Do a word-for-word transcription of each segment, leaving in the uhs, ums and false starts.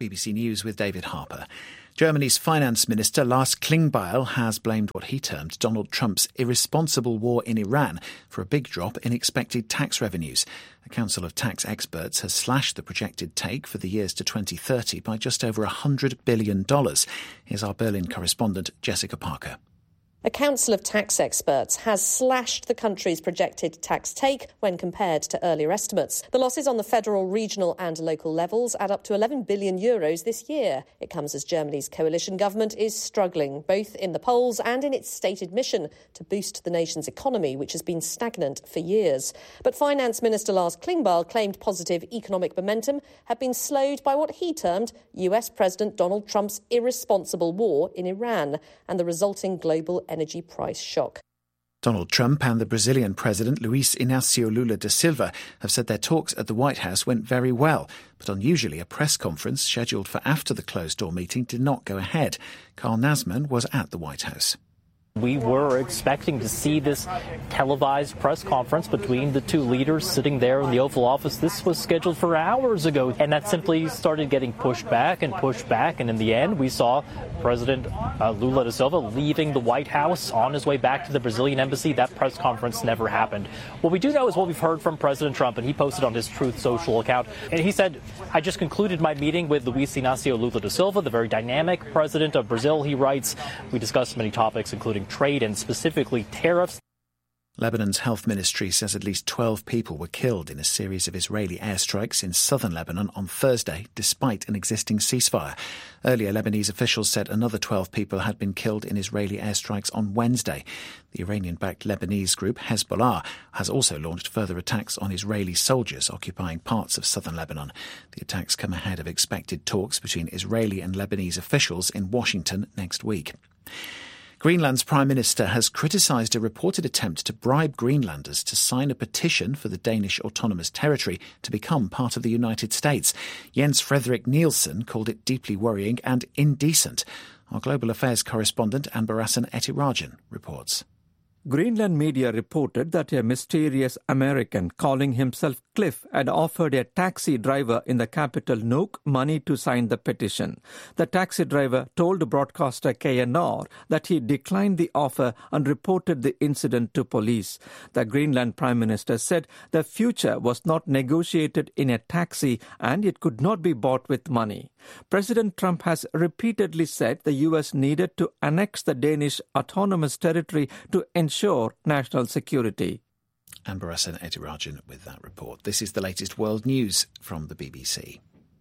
B B C News with David Harper. Germany's finance minister Lars Klingbeil has blamed what he termed Donald Trump's irresponsible war in Iran for a big drop in expected tax revenues. A council of tax experts has slashed the projected take for the years to twenty thirty by just over one hundred billion dollars. Here's our Berlin correspondent Jessica Parker. A council of tax experts has slashed the country's projected tax take when compared to earlier estimates. The losses on the federal, regional and local levels add up to eleven billion euros this year. It comes as Germany's coalition government is struggling, both in the polls and in its stated mission to boost the nation's economy, which has been stagnant for years. But Finance Minister Lars Klingbeil claimed positive economic momentum had been slowed by what he termed U S President Donald Trump's irresponsible war in Iran and the resulting global energy price shock. Donald Trump and the Brazilian President Luiz Inácio Lula da Silva have said their talks at the White House went very well, but unusually a press conference scheduled for after the closed-door meeting did not go ahead. Carl Nasman was at the White House. We were expecting to see this televised press conference between the two leaders sitting there in the Oval Office. This was scheduled for hours ago, and that simply started getting pushed back and pushed back. And in the end, we saw President uh, Lula da Silva leaving the White House on his way back to the Brazilian embassy. That press conference never happened. What we do know is what we've heard from President Trump, and he posted on his Truth Social account. And he said, I just concluded my meeting with Luiz Inácio Lula da Silva, the very dynamic president of Brazil. He writes, we discussed many topics, including trade and specifically tariffs. Lebanon's health ministry says at least twelve people were killed in a series of Israeli airstrikes in southern Lebanon on Thursday, despite an existing ceasefire. Earlier, Lebanese officials said another twelve people had been killed in Israeli airstrikes on Wednesday. The Iranian-backed Lebanese group Hezbollah has also launched further attacks on Israeli soldiers occupying parts of southern Lebanon. The attacks come ahead of expected talks between Israeli and Lebanese officials in Washington next week. Greenland's Prime Minister has criticised a reported attempt to bribe Greenlanders to sign a petition for the Danish Autonomous Territory to become part of the United States. Jens Frederik Nielsen called it deeply worrying and indecent. Our Global Affairs correspondent Anbarasan Etirajan reports. Greenland media reported that a mysterious American calling himself Cliff had offered a taxi driver in the capital Nuuk money to sign the petition. The taxi driver told broadcaster K N R that he declined the offer and reported the incident to police. The Greenland Prime Minister said the future was not negotiated in a taxi and it could not be bought with money. President Trump has repeatedly said the U S needed to annex the Danish Autonomous Territory to ensure national security. Anbarasan Etirajan with that report. This is the latest world news from the B B C.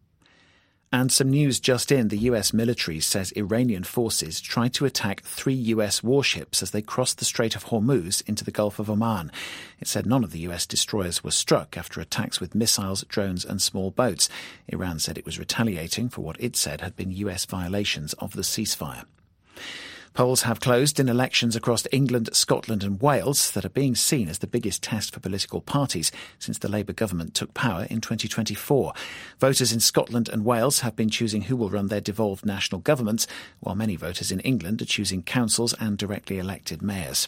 And some news just in. The U S military says Iranian forces tried to attack three U S warships as they crossed the Strait of Hormuz into the Gulf of Oman. It said none of the U S destroyers were struck after attacks with missiles, drones and small boats. Iran said it was retaliating for what it said had been U S violations of the ceasefire. Polls have closed in elections across England, Scotland and Wales that are being seen as the biggest test for political parties since the Labour government took power in twenty twenty-four. Voters in Scotland and Wales have been choosing who will run their devolved national governments, while many voters in England are choosing councils and directly elected mayors.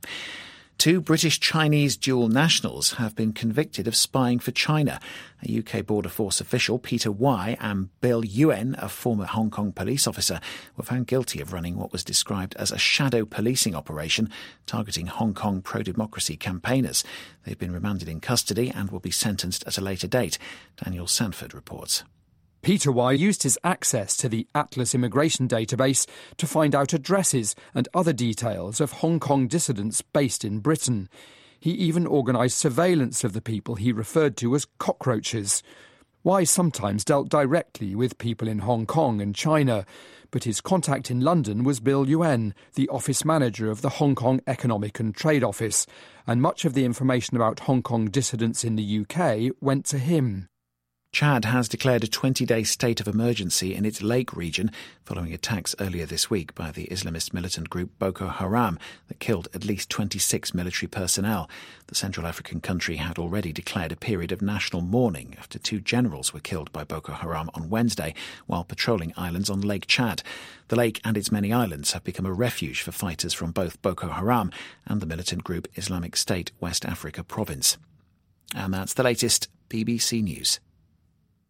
Two British-Chinese dual nationals have been convicted of spying for China. A U K Border Force official, Peter Wai, and Bill Yuen, a former Hong Kong police officer, were found guilty of running what was described as a shadow policing operation targeting Hong Kong pro-democracy campaigners. They've been remanded in custody and will be sentenced at a later date. Daniel Sanford reports. Peter Wai used his access to the Atlas immigration database to find out addresses and other details of Hong Kong dissidents based in Britain. He even organised surveillance of the people he referred to as cockroaches. Wai sometimes dealt directly with people in Hong Kong and China, but his contact in London was Bill Yuen, the office manager of the Hong Kong Economic and Trade Office, and much of the information about Hong Kong dissidents in the U K went to him. Chad has declared a twenty-day state of emergency in its Lake region following attacks earlier this week by the Islamist militant group Boko Haram that killed at least twenty-six military personnel. The Central African country had already declared a period of national mourning after two generals were killed by Boko Haram on Wednesday while patrolling islands on Lake Chad. The lake and its many islands have become a refuge for fighters from both Boko Haram and the militant group Islamic State West Africa Province. And that's the latest B B C News.